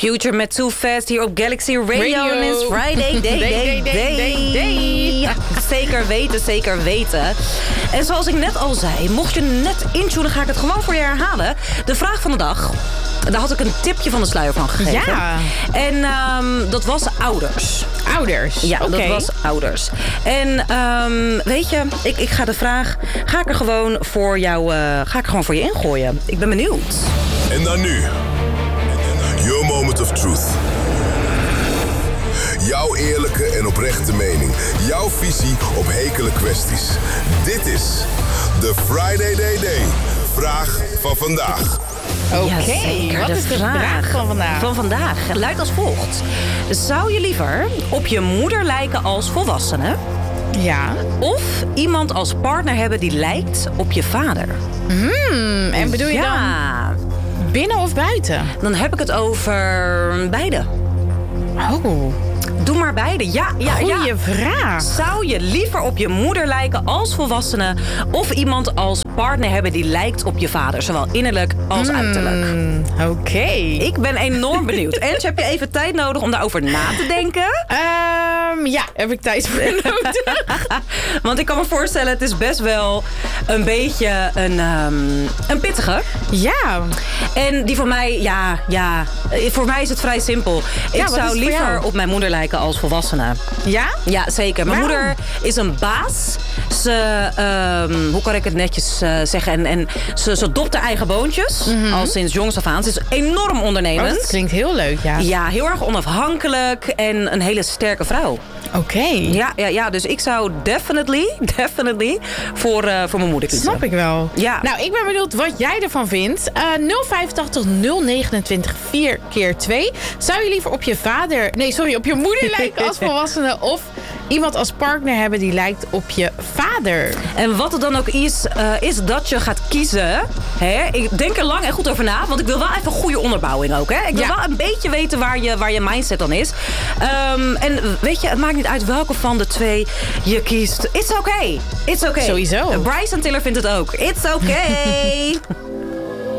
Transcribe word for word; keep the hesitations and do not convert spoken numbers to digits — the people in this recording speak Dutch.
Future met Too Fast hier op Galaxy Radio. Radio. En it's Friday, day, day, day, day, day, day. Ja, zeker weten, zeker weten. En zoals ik net al zei, mocht je net intunen, ga ik het gewoon voor je herhalen. De vraag van de dag, daar had ik een tipje van de sluier van gegeven. Ja. En um, dat was ouders. Ouders? Ja, okay. dat was ouders. En um, weet je, ik, ik ga de vraag, ga ik er gewoon voor jou, uh, ga ik er gewoon voor je ingooien. Ik ben benieuwd. En dan nu, your moment of truth. Jouw eerlijke en oprechte mening. Jouw visie op hekele kwesties. Dit is de Friday Day Day. Vraag van vandaag. Oké, Jazeker, wat de is de vraag, vraag van vandaag? Van vandaag luidt als volgt. Zou je liever op je moeder lijken als volwassene? Ja. Of iemand als partner hebben die lijkt op je vader? Hmm, en bedoel je ja. dan binnen of buiten? Dan heb ik het over beide. Oh. Doe maar beide. Ja, ja, Goeie ja. vraag. Zou je liever op je moeder lijken als volwassene of iemand als partner hebben die lijkt op je vader, zowel innerlijk als mm, uiterlijk? Oké. Okay. Ik ben enorm benieuwd. En heb je even tijd nodig om daarover na te denken? Um, ja, heb ik tijd voor nodig. Want ik kan me voorstellen, het is best wel een beetje een, um, een pittige. Ja. En die voor mij, ja, ja, voor mij is het vrij simpel. Ik ja, zou liever op mijn moeder lijken als volwassene. Ja? Ja, zeker. Mijn Waarom? moeder is een baas. Ze, um, hoe kan ik het netjes uh, zeggen? En, en ze, ze dopt haar eigen boontjes. Mm-hmm. Al sinds jongs af aan. Ze is enorm ondernemend. Oh, dat klinkt heel leuk, ja. Ja, heel erg onafhankelijk. En een hele sterke vrouw. Oké. Okay. Ja, ja, ja, dus ik zou definitely, definitely voor, uh, voor mijn moeder kiezen. Snap ik wel. Ja. Nou, ik ben benieuwd wat jij ervan vindt. Uh, nul vijfentachtig nul negenentwintig vier keer twee. Zou je liever op je vader... Nee, sorry, op je moeder lijken als volwassene... of iemand als partner hebben die lijkt op je vader? En wat het dan ook is, uh, is dat je gaat kiezen. Hè? Ik denk er lang en goed over na. Want ik wil wel even een goede onderbouwing ook. Hè? Ik wil ja. wel een beetje weten waar je, waar je mindset dan is. Um, en weet je, het maakt niet uit welke van de twee je kiest. It's okay. It's okay. Sowieso. Bryson Tiller vindt het ook. It's okay.